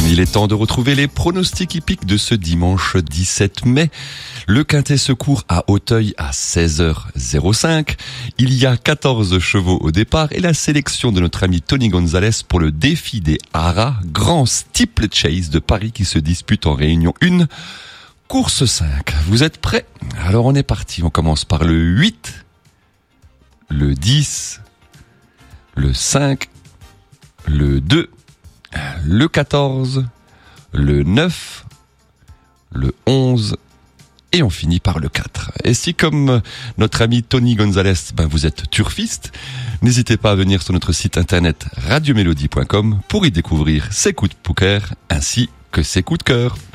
Il est temps de retrouver les pronostics hippiques de ce dimanche 17 mai. Le quintet se court à Auteuil à 16h05. Il y a 14 chevaux au départ et la sélection de notre ami Tony Gonzalez pour le défi des haras, grand steeplechase de Paris qui se dispute en réunion 1. Course 5. Vous êtes prêts? Alors on est parti. On commence par le 8, le 10, le 5, le 2, le 14, le 9, le 11 et on finit par le 4. Et si comme notre ami Tony Gonzalez, vous êtes turfiste, n'hésitez pas à venir sur notre site internet radiomélodie.com pour y découvrir ses coups de poker ainsi que ses coups de cœur.